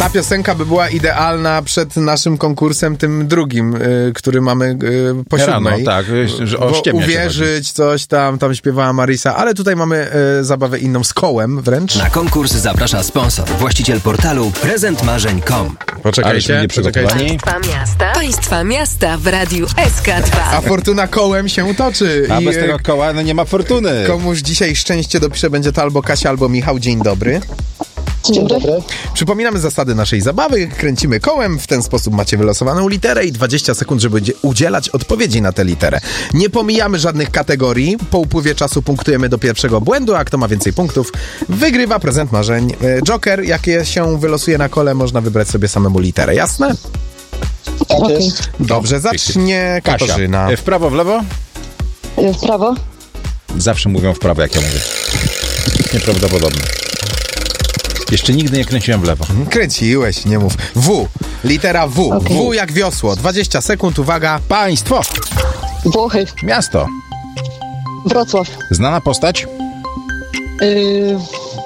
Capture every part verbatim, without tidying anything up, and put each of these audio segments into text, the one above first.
Ta piosenka by była idealna przed naszym konkursem, tym drugim, y, który mamy y, po Rano, siódmej. tak, że o ściemnia się uwierzyć, coś tam, tam śpiewała Marisa, ale tutaj mamy y, zabawę inną z kołem wręcz. Na konkurs zaprasza sponsor, właściciel portalu prezent marzeń kropka com. Poczekajcie, nie poczekajcie. Państwa miasta. Państwa miasta w Radiu S K dwa. A fortuna kołem się toczy. A I bez tego koła no nie ma fortuny. komuś dzisiaj szczęście dopisze, będzie to albo Kasia, albo Michał. Dzień dobry. Dzień dobry. Przypominamy zasady naszej zabawy. Kręcimy kołem, w ten sposób macie wylosowaną literę i dwadzieścia sekund, żeby udzielać odpowiedzi na tę literę. Nie pomijamy żadnych kategorii. Po upływie czasu punktujemy do pierwszego błędu, a kto ma więcej punktów, wygrywa prezent marzeń. Joker, jakie się wylosuje na kole, można wybrać sobie samemu literę. Jasne? Tak Okej. jest. Dobrze, zacznie Katarzyna. Kasia. W prawo, w lewo? W prawo? Zawsze mówią w prawo, jak ja mówię. Nieprawdopodobne. Jeszcze nigdy nie kręciłem w lewo. Kręciłeś, nie mów. W. Litera W. Okej. W jak wiosło. dwadzieścia sekund, uwaga. Państwo. Włochy. Miasto. Wrocław. Znana postać. Yy...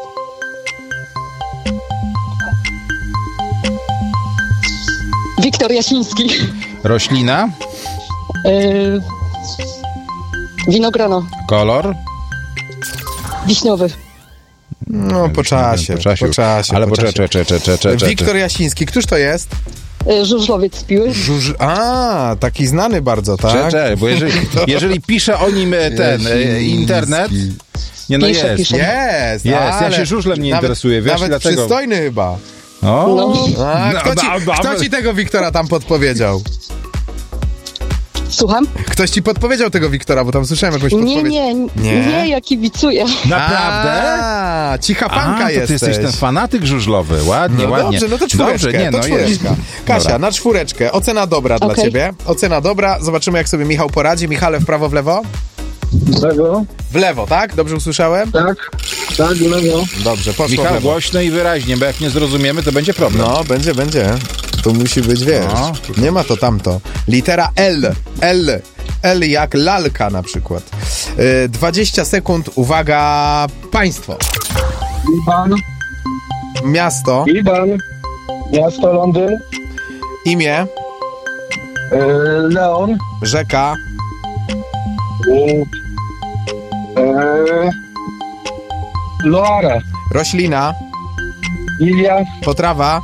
Wiktor Jasiński. Roślina. Yy... Winograno. Kolor. Wiśniowy. No, po czasie, Po czasie. po czasie. Ale po poczekaj, czasie. czekaj, czekaj, czekaj, czekaj. Wiktor Jasiński, któż to jest? Yy, żużlowiec z piły. Żuż... A, taki znany bardzo, tak? Czekaj, bo jeżeli, jeżeli pisze o nim e, ten e, Jasiński. internet, nie no Pisze, jest. pisze. Jest, Jest, ja ale się żużlem nie nawet, interesuję, wiesz, nawet dlatego- przystojny chyba. O, No. A, No, kto, ci, no, no, kto no. ci tego Wiktora tam podpowiedział? Słucham? Ktoś ci podpowiedział tego Wiktora, bo tam słyszałem jakąś Nie, podpowiedź. nie, Nie? nie, nie, ja kibicuję. naprawdę? A, cicha A, fanka to ty jesteś. jesteś ten fanatyk żużlowy. Ładnie, No ładnie. dobrze, no to czwóreczkę, Dobrze, nie, to no czwóreczka. jest. Kasia, Dobra. na czwóreczkę. Ocena dobra dla Okej. ciebie. Ocena dobra. Zobaczymy, jak sobie Michał poradzi. Michale, w prawo, w lewo? W lewo? W lewo, tak? Dobrze usłyszałem? Tak, tak, w lewo. Dobrze, poszło w Michał, lewo. głośno i wyraźnie, bo jak nie zrozumiemy, to będzie problem. No, będzie, będzie. Tu musi być, wiesz, No. nie ma to tamto. Litera L. L. L jak lalka na przykład. Yy, dwadzieścia sekund, uwaga, państwo. Liban, Miasto, Liban, miasto Londyn, imię, yy, Leon, rzeka, yy, yy, Loara, roślina, Lilia, potrawa.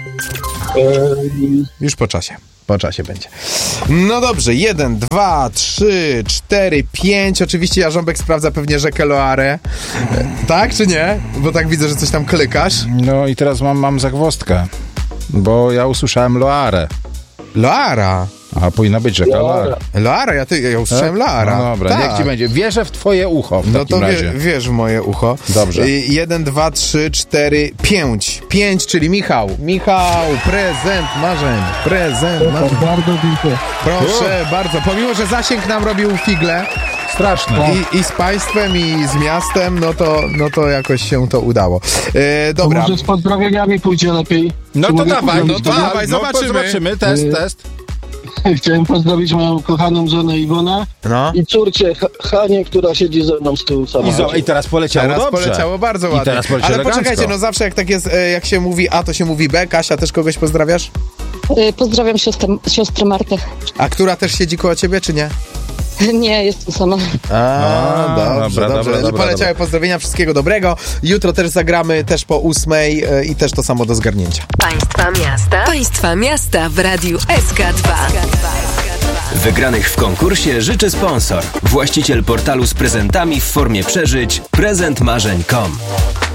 yy, Już po czasie. Po czasie będzie. No dobrze, jeden, dwa, trzy, cztery, pięć. Oczywiście Jarząbek sprawdza pewnie rzekę Loarę. E, Tak czy nie? Bo tak widzę, że coś tam klikasz. No i teraz mam, mam zagwozdkę, bo ja usłyszałem Loarę, Loara. a powinna być rzeka Loara. Loara. Loara, ja, ty, ja usłyszałem Loara. No dobra, tak. niech ci będzie. Wierzę w twoje ucho w No takim to wie, razie. wiesz w moje ucho. Dobrze. Y, Jeden, dwa, trzy, cztery, pięć. Pięć, czyli Michał. Michał, prezent marzeń. Prezent marzeń. bardzo dziękuję. Proszę bardzo. Pomimo, że zasięg nam robił figle Straszne. i, i z państwem, i z miastem, no to, no to jakoś się to udało. E, dobra. Może z pozdrowieniami pójdzie lepiej. No Czy to mogę dawaj, no pozdrowić to kogoś? dawaj, no, zobaczymy. zobaczymy. Test, Y- test. Chciałem pozdrowić moją kochaną żonę Iwonę No. i córcie Ha- Hanię, która siedzi ze mną z tyłu I, samochodu. zo- I teraz poleciało Teraz dobrze. poleciało bardzo I ładnie. teraz poleci Ale elegancko. poczekajcie, no zawsze jak tak jest, e, jak się mówi A, to się mówi B. Kasia, też kogoś pozdrawiasz? Yy, pozdrawiam siostrę, siostrę Martę. A która też siedzi koło ciebie, czy nie? Nie, jestem sama. A, A, dobrze, dobra, dobrze. dobra, dobra, Poleciały dobra. pozdrowienia, wszystkiego dobrego. Jutro też zagramy, też po ósmej e, i też to samo do zgarnięcia. Państwa miasta. Państwa miasta w Radiu S K dwa. Wygranych w konkursie życzy sponsor, właściciel portalu z prezentami w formie przeżyć prezent marzeń kropka com.